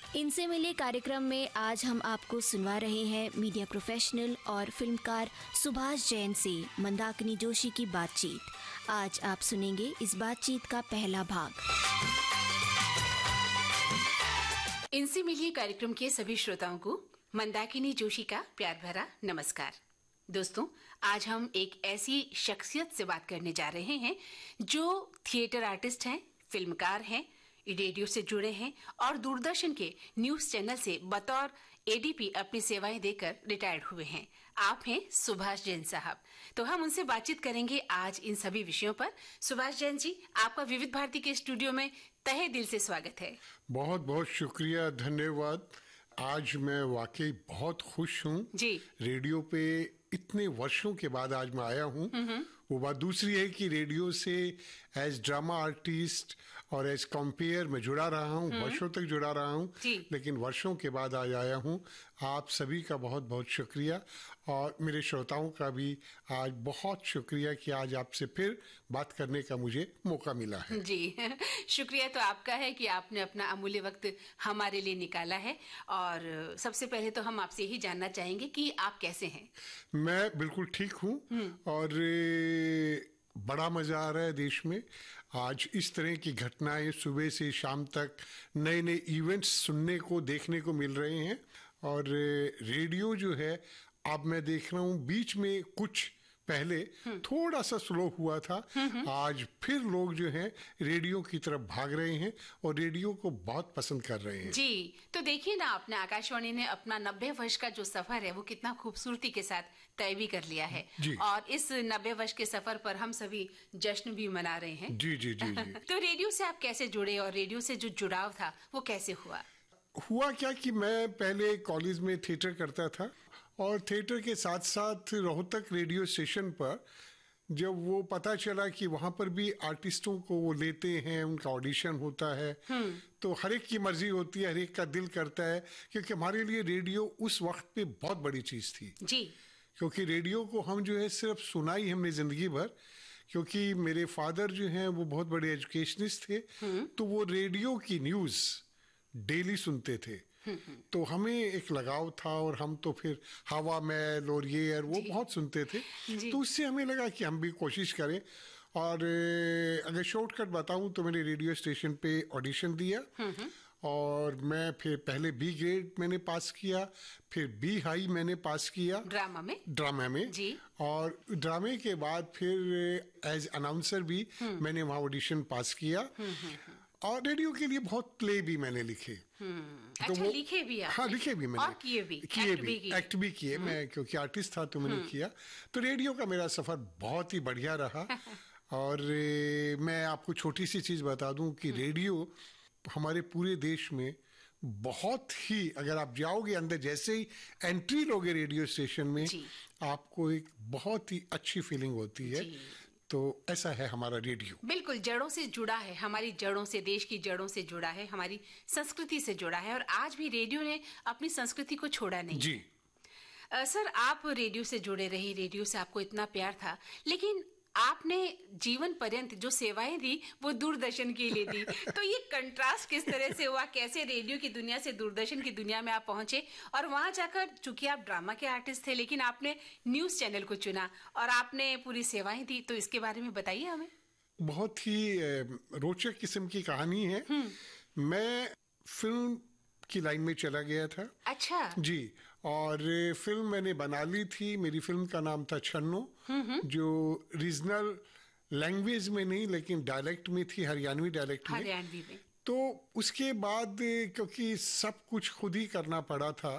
इनसे मिले कार्यक्रम में आज हम आपको सुनवा रहे हैं मीडिया प्रोफेशनल और फिल्मकार सुभाष जैन से मंदाकिनी जोशी की बातचीत। आज आप सुनेंगे इस बातचीत का पहला भाग। इनसे मिलिए कार्यक्रम के सभी श्रोताओं को मंदाकिनी जोशी का प्यार भरा नमस्कार। दोस्तों, आज हम एक ऐसी शख्सियत से बात करने जा रहे हैं जो थिएटर आर्टिस्ट हैं, फिल्मकार हैं, रेडियो से जुड़े हैं और दूरदर्शन के न्यूज चैनल से बतौर एडीपी अपनी सेवाएं देकर रिटायर्ड हुए हैं। आप हैं सुभाष जैन साहब। तो हम उनसे बातचीत करेंगे आज इन सभी विषयों पर। सुभाष जैन जी, आपका विविध भारती के स्टूडियो में तहे दिल से स्वागत है। बहुत बहुत शुक्रिया, धन्यवाद। आज मैं वाकई बहुत खुश हूँ जी। रेडियो पे इतने वर्षों के बाद आज मैं आया हूँ। वो बात दूसरी है कि रेडियो से एज ड्रामा आर्टिस्ट और एज कंपेयर मैं जुड़ा रहा हूँ, वर्षों तक जुड़ा रहा हूँ, लेकिन वर्षों के बाद आज आया हूँ। आप सभी का बहुत बहुत शुक्रिया और मेरे श्रोताओं का भी आज बहुत शुक्रिया कि आज आपसे फिर बात करने का मुझे मौका मिला है। जी, शुक्रिया तो आपका है कि आपने अपना अमूल्य वक्त हमारे लिए निकाला है। और सबसे पहले तो हम आपसे यही जानना चाहेंगे कि आप कैसे हैं। मैं बिल्कुल ठीक हूँ और बड़ा मजा आ रहा है देश में। आज इस तरह की घटनाएं सुबह से शाम तक नए नए इवेंट्स सुनने को देखने को मिल रहे हैं और रेडियो जो है अब मैं देख रहा हूँ बीच में कुछ पहले थोड़ा सा स्लो हुआ था। आज फिर लोग जो हैं रेडियो की तरफ भाग रहे हैं और रेडियो को बहुत पसंद कर रहे हैं। जी, तो देखिए ना, आपने आकाशवाणी ने अपना 90 वर्ष का जो सफर है वो कितना खूबसूरती के साथ तय भी कर लिया है और इस 90 वर्ष के सफर पर हम सभी जश्न भी मना रहे हैं। जी जी जी जी। तो रेडियो से आप कैसे जुड़े और रेडियो से जो जुड़ाव था वो कैसे हुआ? हुआ क्या कि मैं पहले कॉलेज में थिएटर करता था और थिएटर के साथ साथ रोहतक रेडियो स्टेशन पर जब वो पता चला कि वहाँ पर भी आर्टिस्टों को वो लेते हैं, उनका ऑडिशन होता है, तो हर एक की मर्जी होती है, हर एक का दिल करता है, क्योंकि हमारे लिए रेडियो उस वक्त पे बहुत बड़ी चीज़ थी। जी। क्योंकि रेडियो को हम जो है सिर्फ सुनाई हमने ज़िंदगी भर, क्योंकि मेरे फादर जो हैं वो बहुत बड़े एजुकेशनिस्ट थे, तो वो रेडियो की न्यूज़ डेली सुनते थे। तो हमें एक लगाव था और हम तो फिर हवा महल और ये वो बहुत सुनते थे। तो उससे हमें लगा कि हम भी कोशिश करें। और अगर शॉर्टकट बताऊं तो मैंने रेडियो स्टेशन पे ऑडिशन दिया और मैं फिर पहले बी ग्रेड मैंने पास किया, फिर बी हाई मैंने पास किया ड्रामा में जी। और ड्रामे के बाद फिर एज अनाउंसर भी मैंने वहाँ ऑडिशन पास किया और रेडियो के लिए बहुत प्ले भी मैंने लिखे। तो अच्छा, लिखे भी आपने? हाँ, लिखे भी मैंने और किए भी एक्ट भी किए। मैं क्योंकि आर्टिस्ट था तो मैंने किया। तो रेडियो का मेरा सफर बहुत ही बढ़िया रहा। और मैं आपको छोटी सी चीज बता दूं कि रेडियो हमारे पूरे देश में बहुत ही, अगर आप जाओगे अंदर, जैसे ही एंट्री लोगे रेडियो स्टेशन में, आपको एक बहुत ही अच्छी फीलिंग होती है। तो ऐसा है हमारा रेडियो। बिल्कुल जड़ों से जुड़ा है, हमारी जड़ों से, देश की जड़ों से जुड़ा है, हमारी संस्कृति से जुड़ा है और आज भी रेडियो ने अपनी संस्कृति को छोड़ा नहीं। जी। सर, आप रेडियो से जुड़े रही, रेडियो से आपको इतना प्यार था, लेकिन आपने जीवन पर्यंत जो सेवाएं दी वो दूरदर्शन के लिए दी। तो ये कंट्रास्ट किस तरह से हुआ? कैसे रेडियो की दुनिया से दूरदर्शन की दुनिया में आप पहुंचे और वहां जाकर, चूंकि आप ड्रामा के आर्टिस्ट थे, लेकिन आपने न्यूज चैनल को चुना और आपने पूरी सेवाएं दी। तो इसके बारे में बताइए हमें। बहुत ही रोचक किस्म की कहानी है। मैं फिल्म की लाइन में चला गया था। अच्छा जी। और फिल्म मैंने बना ली थी। मेरी फिल्म का नाम था छन्नो, जो रीजनल लैंग्वेज में नहीं लेकिन डायलेक्ट में थी, हरियाणवी डायलेक्ट में। तो उसके बाद क्योंकि सब कुछ खुद ही करना पड़ा था,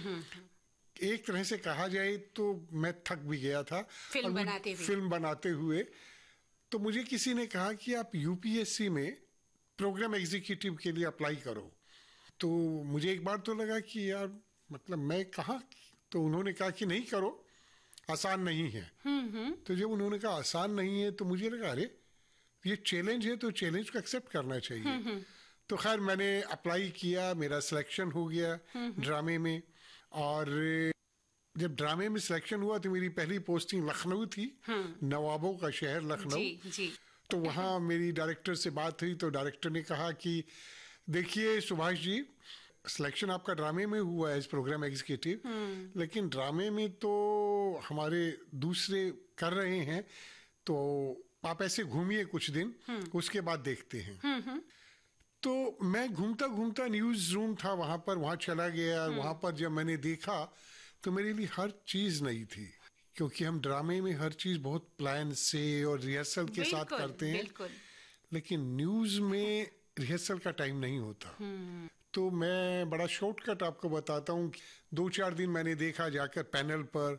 एक तरह से कहा जाए तो मैं थक भी गया था फिल्म बनाते हुए। तो मुझे किसी ने कहा कि आप यूपीएससी में प्रोग्राम एग्जीक्यूटिव के लिए अप्लाई करो। तो मुझे एक बार तो लगा कि यार मतलब मैं कहाँ, तो उन्होंने कहा कि नहीं करो, आसान नहीं है। तो जब उन्होंने कहा आसान नहीं है तो मुझे लगा अरे ये चैलेंज है तो चैलेंज को एक्सेप्ट करना चाहिए। तो खैर मैंने अप्लाई किया, मेरा सिलेक्शन हो गया ड्रामे में। और जब ड्रामे में सिलेक्शन हुआ तो मेरी पहली पोस्टिंग लखनऊ थी, नवाबों का शहर लखनऊ। तो वहाँ मेरी डायरेक्टर से बात हुई तो डायरेक्टर ने कहा कि देखिए सुभाष जी, सिलेक्शन आपका ड्रामे में हुआ है एज प्रोग्राम एग्जीक्यूटिव, लेकिन ड्रामे में तो हमारे दूसरे कर रहे हैं, तो आप ऐसे घूमिए कुछ दिन, उसके बाद देखते हैं। तो मैं घूमता घूमता न्यूज़ रूम था वहाँ पर, वहाँ चला गया। वहाँ पर जब मैंने देखा तो मेरे लिए हर चीज़ नई थी, क्योंकि हम ड्रामे में हर चीज़ बहुत प्लान से और रिहर्सल के साथ करते हैं, लेकिन न्यूज़ में रिहर्सल का टाइम नहीं होता। तो मैं बड़ा शॉर्टकट आपको बताता हूँ। 2-4 दिन मैंने देखा जाकर पैनल पर,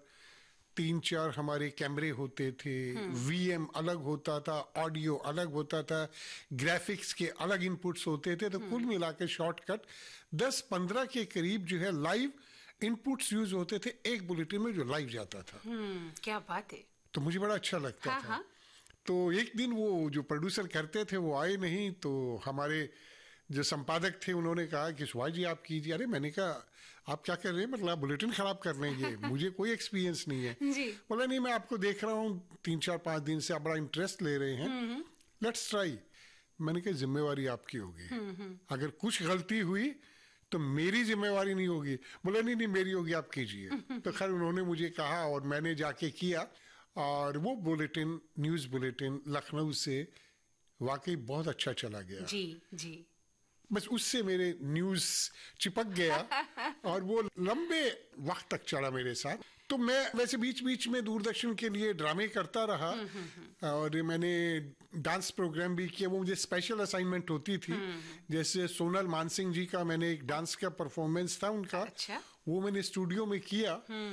3-4 हमारे कैमरे होते थे, वीएम अलग होता था, ऑडियो अलग होता था, ग्राफिक्स के अलग इनपुट्स होते थे। तो कुल मिलाकर शॉर्टकट 10-15 के करीब जो है लाइव इनपुट्स यूज होते थे एक बुलेटिन में, जो लाइव जाता था। क्या बात है। तो मुझे बड़ा अच्छा लगता था। तो एक दिन वो जो प्रोड्यूसर करते थे वो आए नहीं, तो हमारे जो संपादक थे उन्होंने कहा कि सुभाष जी आप कीजिए। अरे मैंने कहा आप क्या कर रहे हैं, मतलब आप बुलेटिन खराब कर लेंगे, मुझे कोई एक्सपीरियंस नहीं है। बोला नहीं, मैं आपको देख रहा हूँ 3-4-5 दिन से, आप बड़ा इंटरेस्ट ले रहे हैं, लेट्स ट्राई। मैंने कहा जिम्मेवारी आपकी होगी, अगर कुछ गलती हुई तो मेरी जिम्मेवारी नहीं होगी। बोला नहीं नहीं मेरी होगी, आप कीजिए। तो खैर उन्होंने मुझे कहा और मैंने जाके किया, और वो बुलेटिन, न्यूज़ बुलेटिन लखनऊ से वाकई बहुत अच्छा चला गया। जी। बस उससे मेरे न्यूज़ चिपक गया और वो लंबे वक्त तक चला मेरे साथ। तो मैं वैसे बीच बीच में दूरदर्शन के लिए ड्रामे करता रहा, और मैंने डांस प्रोग्राम भी किया। वो मुझे स्पेशल असाइनमेंट होती थी, जैसे सोनल मानसिंह जी का मैंने एक डांस का परफॉर्मेंस था उनका। अच्छा। वो मैंने स्टूडियो में किया,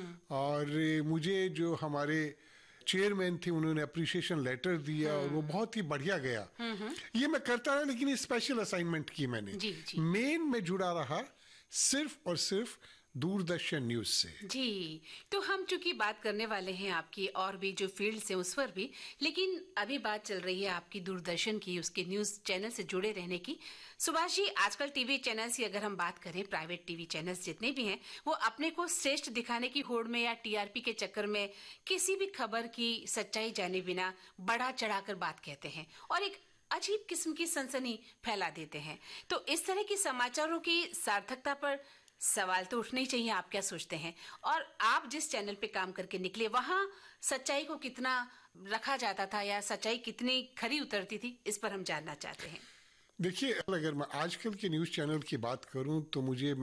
और मुझे जो हमारे चेयरमैन थे उन्होंने अप्रिसिएशन लेटर दिया, और वो बहुत ही बढ़िया गया। ये मैं करता रहा, लेकिन ये स्पेशल असाइनमेंट की मैंने। मेन में जुड़ा रहा सिर्फ और सिर्फ दूरदर्शन न्यूज से। जी, तो हम चूंकि बात करने वाले हैं आपकी और भी जो फील्ड्स हैं उस पर भी, लेकिन अभी बात चल रही है आपकी दूरदर्शन की, उसके न्यूज चैनल से जुड़े रहने की। सुभाष जी, आजकल टीवी चैनल्स की अगर हम बात करें, प्राइवेट टीवी चैनल्स जितने भी हैं, वो अपने को श्रेष्ठ दिखाने की होड़ में या टीआरपी के चक्कर में किसी भी खबर की सच्चाई जाने बिना बढ़ा चढ़ाकर बात कहते हैं और एक अजीब किस्म की सनसनी फैला देते हैं। तो इस तरह की समाचारों की सार्थकता पर सवाल तो उठने ही चाहिए। आप क्या सोचते हैं? और आप जिस चैनल पे काम करके निकले, वहां सच्चाई को कितना रखा जाता था या सच्चाई कितनी खरी उतरती थी, इस पर हम जानना चाहते हैं। देखिए, अगर मैं आजकल के न्यूज़ चैनल की बात करूं तो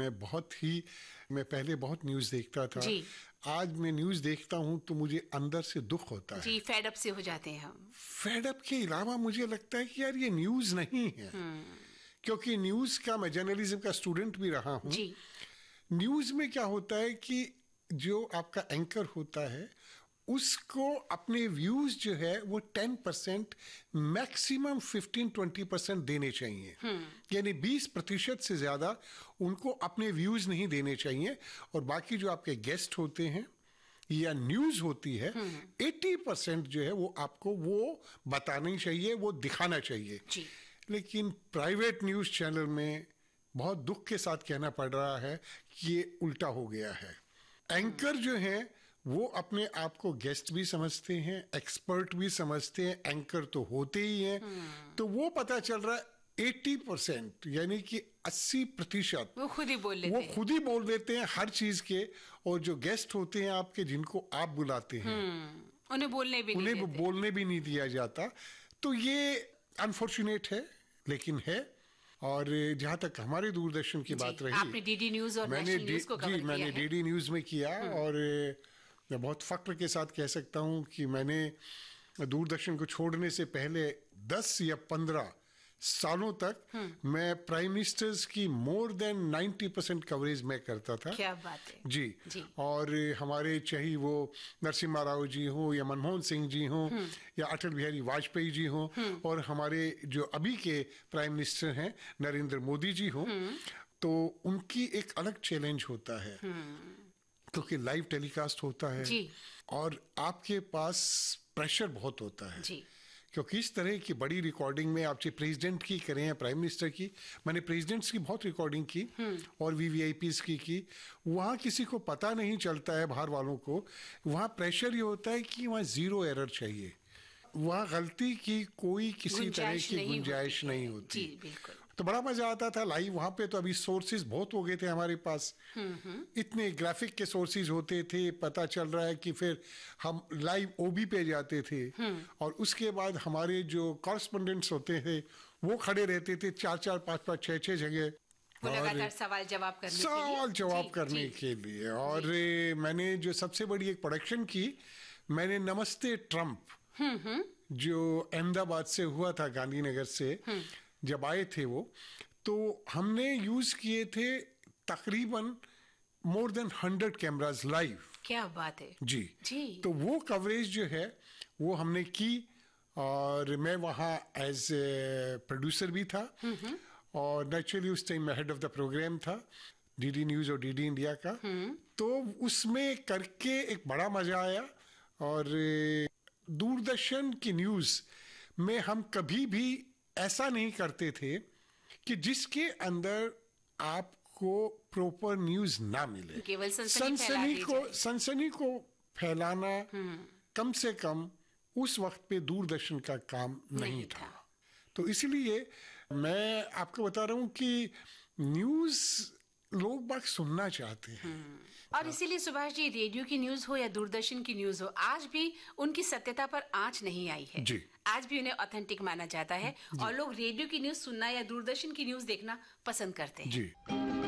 मैं पहले बहुत न्यूज़ देखता था। आज मैं न्यूज़ देखता हूं तो मुझे अंदर से दुख होता है। जी, फेड अप से हो जाते हैं हम। फेड अप के अलावा मुझे लगता है कि यार ये न्यूज़ नहीं है, क्योंकि न्यूज़ का, मैं जर्नलिज्म का स्टूडेंट भी रहा हूं। न्यूज़ में क्या होता है कि जो आपका एंकर होता है उसको अपने व्यूज जो है वो 10%, मैक्सिमम 15-20% देने चाहिए। यानी 20% से ज्यादा उनको अपने व्यूज नहीं देने चाहिए, और बाकी जो आपके गेस्ट होते हैं या न्यूज होती है 80% जो है वो आपको वो बताना चाहिए, वो दिखाना चाहिए। लेकिन प्राइवेट न्यूज चैनल में बहुत दुख के साथ कहना पड़ रहा है कि ये उल्टा हो गया है। एंकर जो है वो अपने आप को गेस्ट भी समझते हैं, एक्सपर्ट भी समझते हैं, एंकर तो होते ही हैं। तो वो पता चल रहा है 80%, यानी कि 80% वो खुद ही बोल देते हैं हर चीज के। और जो गेस्ट होते हैं आपके, जिनको आप बुलाते हैं, उन्हें बोलने भी नहीं दिया जाता। तो ये अनफॉर्चुनेट है, लेकिन है। और जहाँ तक हमारे दूरदर्शन की बात रही, आपने डीडी न्यूज और नेशनल न्यूज को कवर किया है। मैंने डीडी न्यूज में किया, और मैं बहुत फख्र के साथ कह सकता हूँ कि मैंने दूरदर्शन को छोड़ने से पहले 10 या 15 सालों तक मैं प्राइम मिनिस्टर्स की मोर देन 90% कवरेज मैं करता था। क्या बात है। जी। और हमारे चाहे वो नरसिम्हा राव जी हो, या मनमोहन सिंह जी हो, या अटल बिहारी वाजपेयी जी हो, और हमारे जो अभी के प्राइम मिनिस्टर हैं नरेंद्र मोदी जी हो, तो उनकी एक अलग चैलेंज होता है, क्योंकि लाइव टेलीकास्ट होता है और आपके पास प्रेशर बहुत होता है। क्योंकि इस तरह की बड़ी रिकॉर्डिंग में, आप चाहे प्रेसिडेंट की करें या प्राइम मिनिस्टर की, मैंने प्रेसिडेंट्स की बहुत रिकॉर्डिंग की और वीवीआईपीज की, वहाँ किसी को पता नहीं चलता है, बाहर वालों को। वहाँ प्रेशर ये होता है कि वहाँ 0 एरर चाहिए, वहाँ गलती की कोई किसी तरह की गुंजाइश नहीं होती। तो बड़ा मजा आता था लाइव वहां पे। तो अभी सोर्सेज बहुत हो गए थे हमारे पास, इतने ग्राफिक के सोर्सेज होते थे। पता चल रहा है कि फिर हम लाइव ओबी पे जाते थे और उसके बाद हमारे जो कॉरेस्पोंडेंट्स होते थे वो खड़े रहते थे 4-4, 5-5, 6-6 जगह लगातार सवाल जवाब करने के लिए। और मैंने जो सबसे बड़ी एक प्रोडक्शन की, मैंने नमस्ते ट्रम्प जो अहमदाबाद से हुआ था, गांधीनगर से जब आए थे वो, तो हमने यूज किए थे तकरीबन मोर देन 100 कैमरास लाइव। क्या बात है जी। तो वो कवरेज जो है वो हमने की और मैं वहाँ एज ए प्रोड्यूसर भी था और नेचुरली उस टाइम मैं हेड ऑफ द प्रोग्राम था डीडी न्यूज और डीडी इंडिया का। तो उसमें करके एक बड़ा मजा आया। और दूरदर्शन की न्यूज में हम कभी भी ऐसा नहीं करते थे कि जिसके अंदर आपको प्रॉपर न्यूज ना मिले। केवल सनसनी को फैलाना कम से कम उस वक्त पे दूरदर्शन का काम नहीं था। तो इसलिए मैं आपको बता रहा हूं कि न्यूज लोग बात सुनना चाहते हैं। और इसीलिए सुभाष जी, रेडियो की न्यूज हो या दूरदर्शन की न्यूज हो, आज भी उनकी सत्यता पर आंच नहीं आई है जी। आज भी उन्हें ऑथेंटिक माना जाता है और लोग रेडियो की न्यूज सुनना या दूरदर्शन की न्यूज देखना पसंद करते हैं जी।